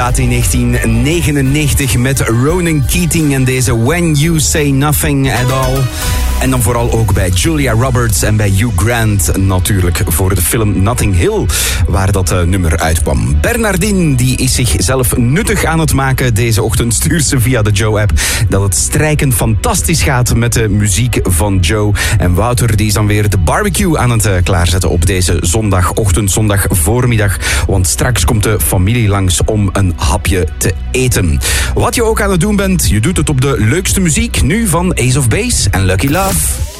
Staat in 1999 met Ronan Keating en deze When You Say Nothing At All. En dan vooral ook bij Julia Roberts en bij Hugh Grant natuurlijk voor de film Notting Hill, waar dat nummer uitkwam. Bernardine die is zichzelf nuttig aan het maken deze ochtend. Stuurt ze via de Joe-app dat het strijken fantastisch gaat met de muziek van Joe. En Wouter die is dan weer de barbecue aan het klaarzetten op deze zondagochtend, zondag voormiddag. Want straks komt de familie langs om een hapje te eten. Wat je ook aan het doen bent, je doet het op de leukste muziek. Nu van Ace of Base en Lucky Love.